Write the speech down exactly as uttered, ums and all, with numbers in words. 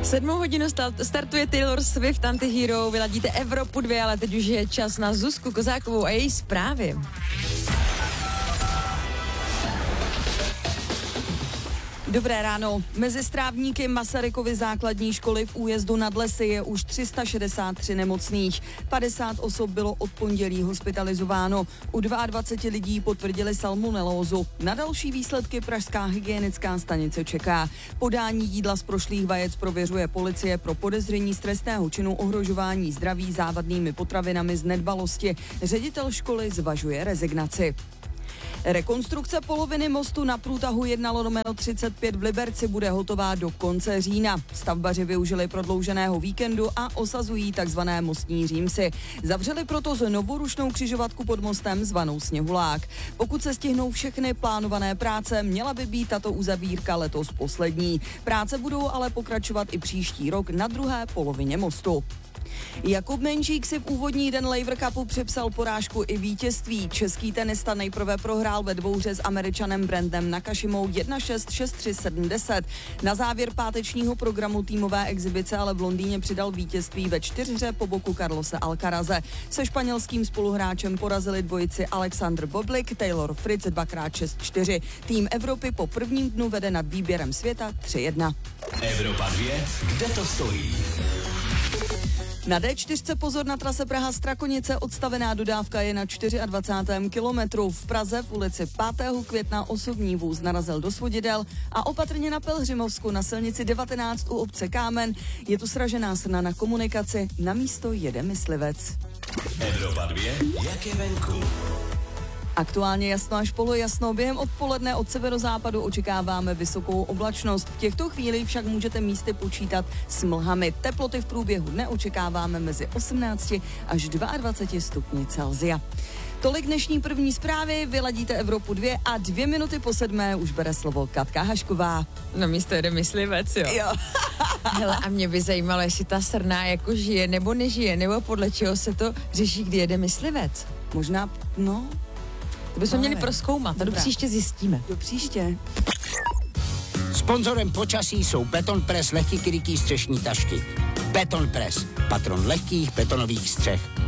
Sedmou hodinu startuje Taylor Swift Antihero, vyladíte Evropu dvě, ale teď už je čas na Zuzku Kozákovou a její zprávy. Dobré ráno. Mezi strávníky Masarykovy základní školy v Újezdu nad Lesy je už tři sta šedesát tři nemocných. padesát osob bylo od pondělí hospitalizováno. U dvacet dva lidí potvrdili salmonelózu. Na další výsledky pražská hygienická stanice čeká. Podání jídla z prošlých vajec prověřuje policie pro podezření z trestného činu ohrožování zdraví závadnými potravinami z nedbalosti. Ředitel školy zvažuje rezignaci. Rekonstrukce poloviny mostu na průtahu jedna lomeno třicet pět v Liberci bude hotová do konce října. Stavbaři využili prodlouženého víkendu a osazují takzvané mostní římsy. Zavřeli proto znovurušnou křižovatku pod mostem zvanou Sněhulák. Pokud se stihnou všechny plánované práce, měla by být tato uzavírka letos poslední. Práce budou ale pokračovat i příští rok na druhé polovině mostu. Jakub Menčík si v úvodní den Laver Cupu připsal porážku i vítězství. Český tenista nejprve prohrál ve dvouhře s Američanem Brandem Nakashimou jedna šest, šest tři, sedm deset. Na závěr pátečního programu týmové exibice ale v Londýně přidal vítězství ve čtyřhře po boku Carlose Alcaraze. Se španělským spoluhráčem porazili dvojici Alexander Boblik, Taylor Fritz dvakrát šest čtyři. Tým Evropy po prvním dnu vede nad výběrem světa tři jedna. Evropa dvě, kde to stojí? Na dé čtyři pozor na trase Praha-Strakonice, odstavená dodávka je na dvacátém čtvrtém kilometru. V Praze v ulici pátého května osobní vůz narazil do svodidel a opatrně na Pelhřimovsku na silnici devatenáct u obce Kámen je tu sražená srna na komunikaci, na místo jede myslivec. Evropa dvě, jak je venku? Aktuálně jasno až polojasno, během odpoledne od severozápadu očekáváme vysokou oblačnost. V těchto chvílích však můžete místy počítat s mlhami. Teploty v průběhu dne očekáváme mezi osmnácti až dvaceti dvěma stupni Celsia. Tolik dnešní první zprávy, vyladíte Evropu dvě a dvě minuty po sedmé už bere slovo Katka Hašková. Na místo jede myslivec, jo. Jo. Hele, a mě by zajímalo, jestli ta srna jako žije nebo nežije, nebo podle čeho se to řeší, kdy jede myslivec. Možná, no... To bychom no, měli prozkoumat, to do příště zjistíme. Do příště. Sponzorem počasí jsou Beton Press lehký krytý střešní tašky. Beton Press, patron lehkých betonových střech.